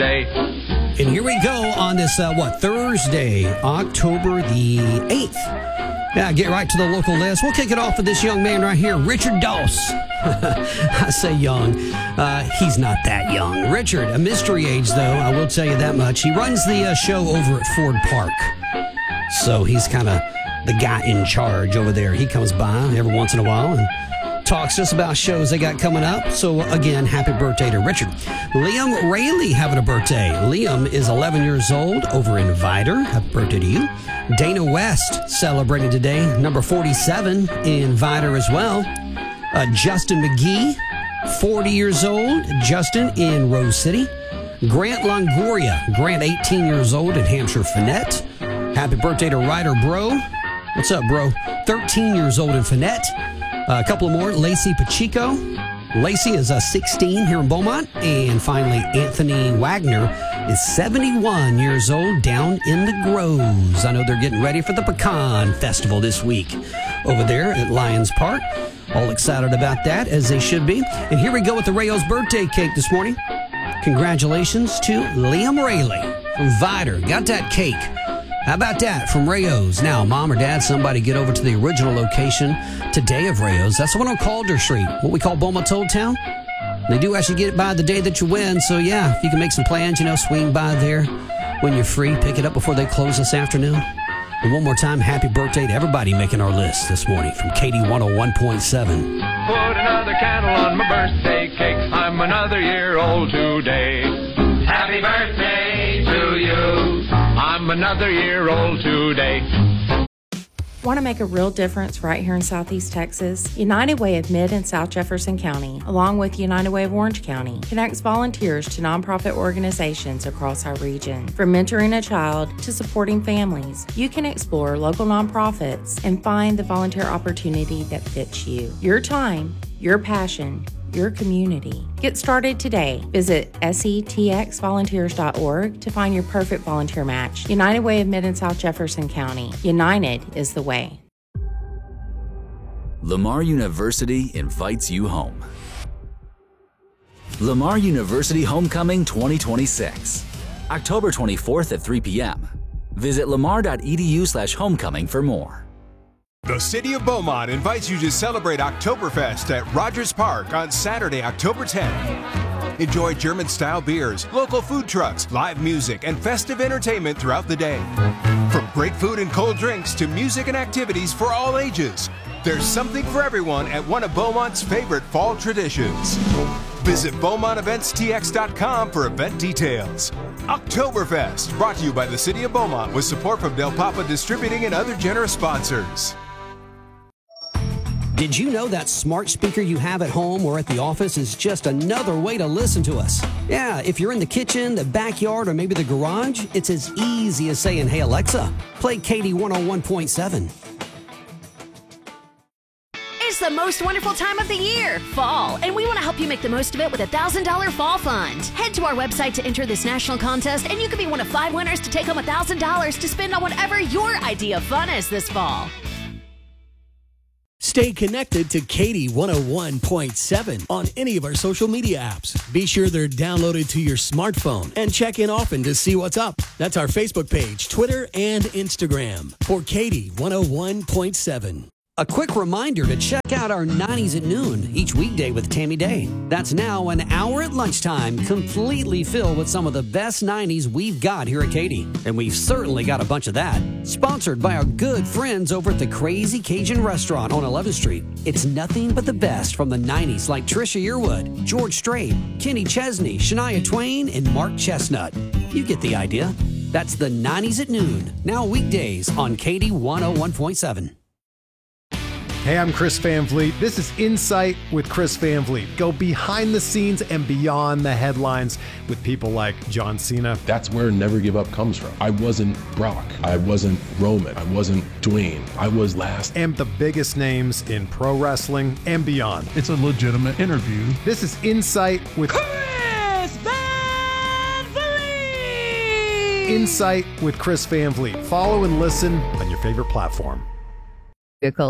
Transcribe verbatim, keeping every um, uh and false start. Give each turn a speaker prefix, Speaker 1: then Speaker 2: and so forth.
Speaker 1: today.
Speaker 2: And here we go on this, uh, what, Thursday, October the eighth. Yeah, get right to the local list. We'll kick it off with this young man right here, Richard Doss. I say young. Uh, he's not that young. Richard, a mystery age, though, I will tell you that much. He runs the uh, show over at Ford Park. So he's kind of the guy in charge over there. He comes by every once in a while and talks just about shows they got coming up. So, again, happy birthday to Richard. Liam Rayleigh having a birthday. Liam is eleven years old over in Vidor. Happy birthday to you. Dana West celebrating today, number forty-seven in Vidor as well. Uh, Justin McGee, forty years old. Justin in Rose City. Grant Longoria. Grant, eighteen years old in Hampshire Finette. Happy birthday to Ryder Bro. What's up, bro? thirteen years old in Finette. Uh, a couple more. Lacey Pacheco. Lacey is uh, sixteen here in Beaumont. And finally, Anthony Wagner is seventy-one years old down in the Groves. I know they're getting ready for the Pecan Festival this week over there at Lions Park. All excited about that, as they should be. And here we go with the Rayo's birthday cake this morning. Congratulations to Liam Rayleigh from Vidor. Got that cake. How about that from Rayo's? Now, Mom or Dad, somebody get over to the original location today of Rayo's. That's the one on Calder Street, what we call Beaumont's Old Town. They do actually get it by the day that you win. So, yeah, if you can make some plans, you know, swing by there when you're free. Pick it up before they close this afternoon. And one more time, happy birthday to everybody making our list this morning from Katie one oh one point seven.
Speaker 1: Put another candle on my birthday cake. I'm another year old today. Happy birthday to you. I'm another year old today.
Speaker 3: Want to make a real difference right here in Southeast Texas? United Way of Mid and South Jefferson County, along with United Way of Orange County, connects volunteers to nonprofit organizations across our region. From mentoring a child to supporting families, you can explore local nonprofits and find the volunteer opportunity that fits you. Your time, your passion, your community. Get started today. Visit S E T X volunteers dot org to find your perfect volunteer match. United Way of Mid and South Jefferson County. United is the way.
Speaker 4: Lamar University invites you home. Lamar University Homecoming twenty twenty-six. October twenty-fourth at three p.m. Visit lamar dot e d u slash homecoming for more.
Speaker 5: The City of Beaumont invites you to celebrate Oktoberfest at Rogers Park on Saturday, October tenth. Enjoy German-style beers, local food trucks, live music, and festive entertainment throughout the day. From great food and cold drinks to music and activities for all ages, there's something for everyone at one of Beaumont's favorite fall traditions. Visit Beaumont Events T X dot com for event details. Oktoberfest, brought to you by the City of Beaumont with support from Del Papa Distributing and other generous sponsors.
Speaker 2: Did you know that smart speaker you have at home or at the office is just another way to listen to us? Yeah, if you're in the kitchen, the backyard, or maybe the garage, it's as easy as saying, "Hey Alexa, play Katie one oh one point seven.
Speaker 6: It's the most wonderful time of the year, fall, and we want to help you make the most of it with a one thousand dollars Fall Fund. Head to our website to enter this national contest, and you could be one of five winners to take home one thousand dollars to spend on whatever your idea of fun is this fall.
Speaker 7: Stay connected to Katie one oh one point seven on any of our social media apps. Be sure they're downloaded to your smartphone and check in often to see what's up. That's our Facebook page, Twitter, and Instagram for Katie one oh one point seven.
Speaker 2: A quick reminder to check out our nineties at noon each weekday with Tammy Day. That's now an hour at lunchtime, completely filled with some of the best nineties we've got here at Katie. And we've certainly got a bunch of that. Sponsored by our good friends over at the Crazy Cajun Restaurant on eleventh street. It's nothing but the best from the nineties like Trisha Yearwood, George Strait, Kenny Chesney, Shania Twain, and Mark Chestnut. You get the idea. That's the nineties at noon, now weekdays on Katie one oh one point seven.
Speaker 8: Hey, I'm Chris Van Vliet. This is Insight with Chris Van Vliet. Go behind the scenes and beyond the headlines with people like John Cena.
Speaker 9: That's where Never Give Up comes from. I wasn't Brock. I wasn't Roman. I wasn't Dwayne. I was last.
Speaker 8: And the biggest names in pro wrestling and beyond.
Speaker 10: It's a legitimate interview.
Speaker 8: This is Insight with
Speaker 11: Chris Van Vliet.
Speaker 8: Insight with Chris Van Vliet. Follow and listen on your favorite platform.
Speaker 12: Vehicle